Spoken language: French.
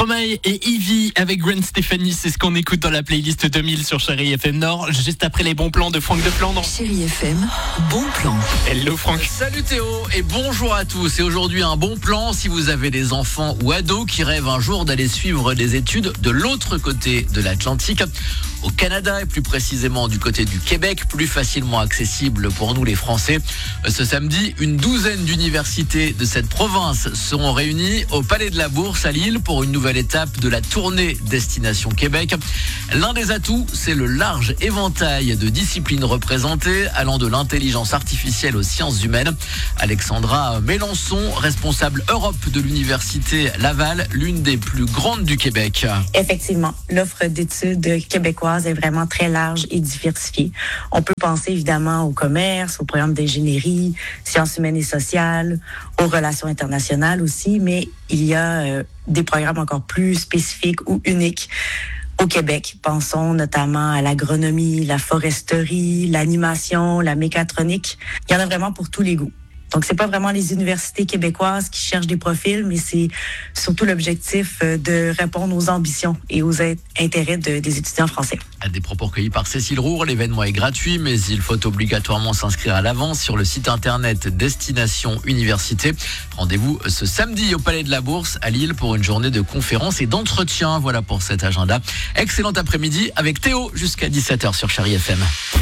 Stromae et Ivy avec Gwen Stefani, c'est ce qu'on écoute dans la playlist 2000 sur Chérie FM Nord, juste après les bons plans de Franck de Flandre. Chérie FM, bon plan. Hello Franck. Salut Théo et bonjour à tous. Et aujourd'hui un bon plan si vous avez des enfants ou ados qui rêvent un jour d'aller suivre des études de l'autre côté de l'Atlantique, au Canada et plus précisément du côté du Québec, plus facilement accessible pour nous les Français. Ce samedi, une douzaine d'universités de cette province seront réunies au Palais de la Bourse à Lille pour une nouvelle étape de la tournée Destination Québec. L'un des atouts, c'est le large éventail de disciplines représentées, allant de l'intelligence artificielle aux sciences humaines. Alexandra Mélençon, responsable Europe de l'Université Laval, l'une des plus grandes du Québec. Effectivement, l'offre d'études québécoise est vraiment très large et diversifiée. On peut penser évidemment au commerce, au programme d'ingénierie, sciences humaines et sociales, aux relations internationales aussi, mais il y a des programmes encore plus spécifiques ou uniques au Québec. Pensons notamment à l'agronomie, la foresterie, l'animation, la mécatronique. Il y en a vraiment pour tous les goûts. Donc, c'est pas vraiment les universités québécoises qui cherchent des profils, mais c'est surtout l'objectif de répondre aux ambitions et aux intérêts des étudiants français. À des propos recueillis par Cécile Roure, l'événement est gratuit, mais il faut obligatoirement s'inscrire à l'avance sur le site internet Destination Université. Rendez-vous ce samedi au Palais de la Bourse à Lille pour une journée de conférences et d'entretien. Voilà pour cet agenda. Excellent après-midi avec Théo jusqu'à 17h sur Chérie FM.